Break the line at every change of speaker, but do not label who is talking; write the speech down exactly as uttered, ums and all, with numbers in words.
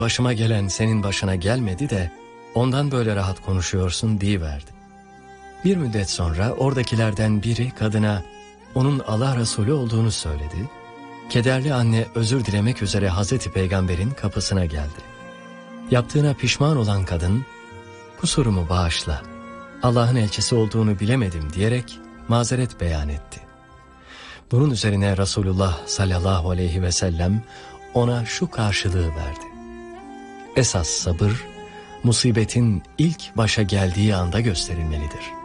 başıma gelen senin başına gelmedi de ondan böyle rahat konuşuyorsun diyiverdi. Bir müddet sonra oradakilerden biri kadına onun Allah Resulü olduğunu söyledi. Kederli anne özür dilemek üzere Hazreti Peygamber'in kapısına geldi. Yaptığına pişman olan kadın, kusurumu bağışla, Allah'ın elçisi olduğunu bilemedim diyerek mazeret beyan etti. Bunun üzerine Resulullah sallallahu aleyhi ve sellem ona şu karşılığı verdi: esas sabır, musibetin ilk başa geldiği anda gösterilmelidir.